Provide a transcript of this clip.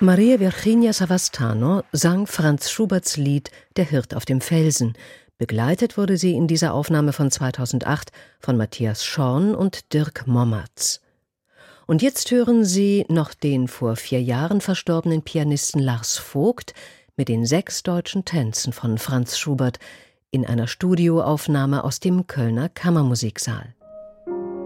Maria Virginia Savastano sang Franz Schuberts Lied »Der Hirt auf dem Felsen«. Begleitet wurde sie in dieser Aufnahme von 2008 von Matthias Schorn und Dirk Mommertz. Und jetzt hören Sie noch den vor 4 Jahren verstorbenen Pianisten Lars Vogt mit den 6 deutschen Tänzen von Franz Schubert in einer Studioaufnahme aus dem Kölner Kammermusiksaal.